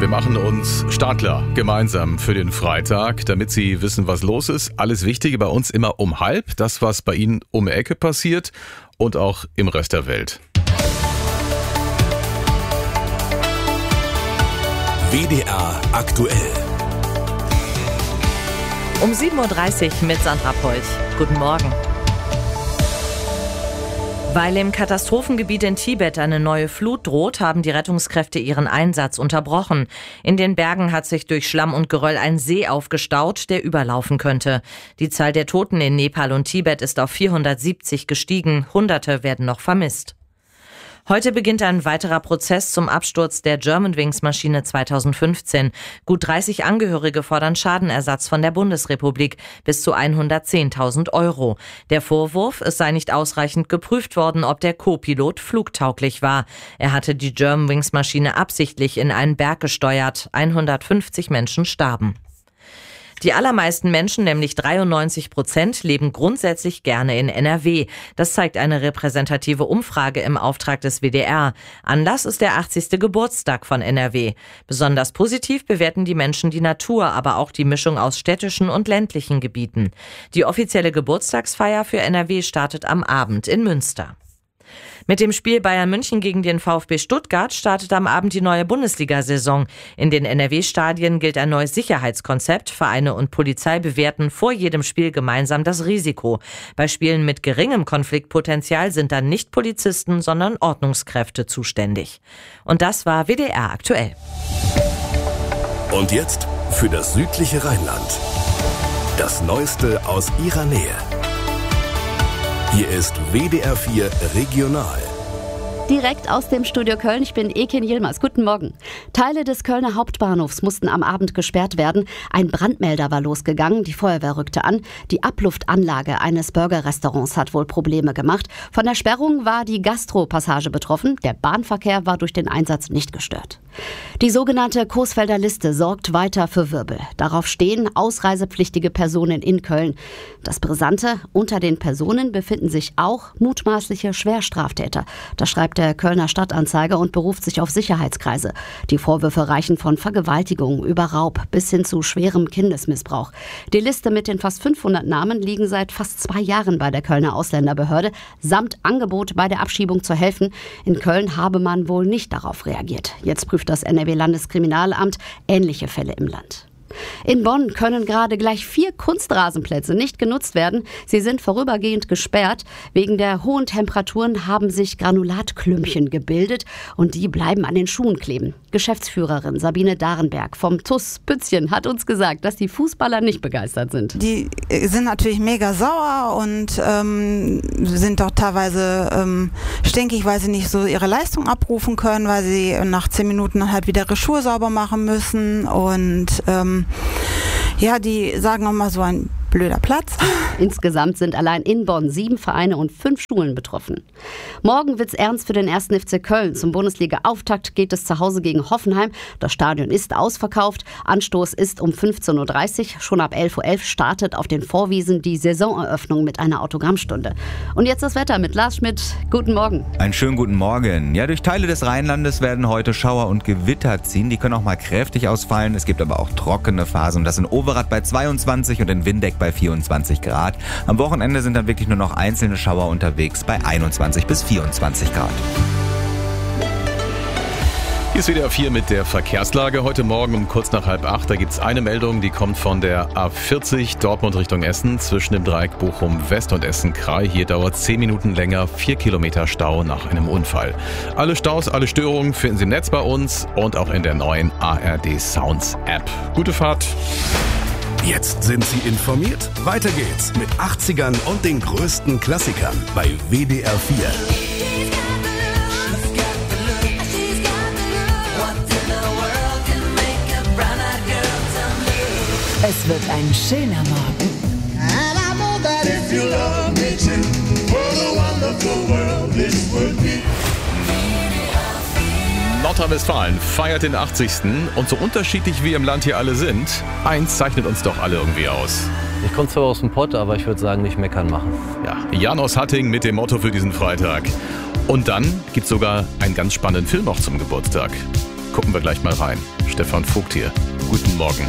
Wir machen uns startklar gemeinsam für den Freitag, damit Sie wissen, was los ist. Alles Wichtige bei uns immer um 12:30, das, was bei Ihnen um die Ecke passiert und auch im Rest der Welt. WDR aktuell. Um 7.30 Uhr mit Sandra Polch. Guten Morgen. Weil im Katastrophengebiet in Tibet eine neue Flut droht, haben die Rettungskräfte ihren Einsatz unterbrochen. In den Bergen hat sich durch Schlamm und Geröll ein See aufgestaut, der überlaufen könnte. Die Zahl der Toten in Nepal und Tibet ist auf 470 gestiegen. Hunderte werden noch vermisst. Heute beginnt ein weiterer Prozess zum Absturz der Germanwings-Maschine 2015. Gut 30 Angehörige fordern Schadenersatz von der Bundesrepublik bis zu 110.000 €. Der Vorwurf, es sei nicht ausreichend geprüft worden, ob der Co-Pilot flugtauglich war. Er hatte die Germanwings-Maschine absichtlich in einen Berg gesteuert. 150 Menschen starben. Die allermeisten Menschen, nämlich 93%, leben grundsätzlich gerne in NRW. Das zeigt eine repräsentative Umfrage im Auftrag des WDR. Anlass ist der 80. Geburtstag von NRW. Besonders positiv bewerten die Menschen die Natur, aber auch die Mischung aus städtischen und ländlichen Gebieten. Die offizielle Geburtstagsfeier für NRW startet am Abend in Münster. Mit dem Spiel Bayern München gegen den VfB Stuttgart startet am Abend die neue Bundesliga-Saison. In den NRW-Stadien gilt ein neues Sicherheitskonzept. Vereine und Polizei bewerten vor jedem Spiel gemeinsam das Risiko. Bei Spielen mit geringem Konfliktpotenzial sind dann nicht Polizisten, sondern Ordnungskräfte zuständig. Und das war WDR aktuell. Und jetzt für das südliche Rheinland. Das Neueste aus Ihrer Nähe. Hier ist WDR 4 Regional. Direkt aus dem Studio Köln, ich bin Ekin Yilmaz. Guten Morgen. Teile des Kölner Hauptbahnhofs mussten am Abend gesperrt werden. Ein Brandmelder war losgegangen, die Feuerwehr rückte an. Die Abluftanlage eines Burgerrestaurants hat wohl Probleme gemacht. Von der Sperrung war die Gastro-Passage betroffen. Der Bahnverkehr war durch den Einsatz nicht gestört. Die sogenannte Coesfelder Liste sorgt weiter für Wirbel. Darauf stehen ausreisepflichtige Personen in Köln. Das Brisante, unter den Personen befinden sich auch mutmaßliche Schwerstraftäter. Das schreibt der Kölner Stadtanzeiger und beruft sich auf Sicherheitskreise. Die Vorwürfe reichen von Vergewaltigung über Raub bis hin zu schwerem Kindesmissbrauch. Die Liste mit den fast 500 Namen liegen seit fast 2 Jahren bei der Kölner Ausländerbehörde, samt Angebot bei der Abschiebung zu helfen. In Köln habe man wohl nicht darauf reagiert. Jetzt prüft das NRW-Landeskriminalamt ähnliche Fälle im Land. In Bonn können gerade gleich 4 Kunstrasenplätze nicht genutzt werden. Sie sind vorübergehend gesperrt. Wegen der hohen Temperaturen haben sich Granulatklümpchen gebildet und die bleiben an den Schuhen kleben. Geschäftsführerin Sabine Darenberg vom TuS Bützchen hat uns gesagt, dass die Fußballer nicht begeistert sind. Die sind natürlich mega sauer und sind doch teilweise stinkig, weil sie nicht so ihre Leistung abrufen können, weil sie nach 10 Minuten halt wieder ihre Schuhe sauber machen müssen und die sagen auch mal so ein blöder Platz. Insgesamt sind allein in Bonn 7 Vereine und 5 Schulen betroffen. Morgen wird's ernst für den 1. FC Köln. Zum Bundesliga-Auftakt geht es zu Hause gegen Hoffenheim. Das Stadion ist ausverkauft. Anstoß ist um 15.30 Uhr. Schon ab 11.11 Uhr startet auf den Vorwiesen die Saisoneröffnung mit einer Autogrammstunde. Und jetzt das Wetter mit Lars Schmidt. Guten Morgen. Einen schönen guten Morgen. Ja, durch Teile des Rheinlandes werden heute Schauer und Gewitter ziehen. Die können auch mal kräftig ausfallen. Es gibt aber auch trockene Phasen. Das in Overath bei 22 und in Windeck bei 24 Grad. Am Wochenende sind dann wirklich nur noch einzelne Schauer unterwegs bei 21 bis 24 Grad. Hier ist WDR 4 mit der Verkehrslage. Heute Morgen um kurz nach 7:30, da gibt es eine Meldung, die kommt von der A40 Dortmund Richtung Essen zwischen dem Dreieck Bochum West und Essen-Kraai. Hier dauert 10 Minuten länger, 4 Kilometer Stau nach einem Unfall. Alle Staus, alle Störungen finden Sie im Netz bei uns und auch in der neuen ARD Sounds App. Gute Fahrt! Jetzt sind Sie informiert. Weiter geht's mit 80ern und den größten Klassikern bei WDR 4. Es wird ein schöner Morgen. Nordrhein-Westfalen feiert den 80. Und so unterschiedlich wie im Land hier alle sind, eins zeichnet uns doch alle irgendwie aus. Ich komme zwar aus dem Pott, aber ich würde sagen, nicht meckern machen. Ja, Jan aus Hatting mit dem Motto für diesen Freitag. Und dann gibt's sogar einen ganz spannenden Film auch zum Geburtstag. Gucken wir gleich mal rein. Stefan Vogt hier. Guten Morgen.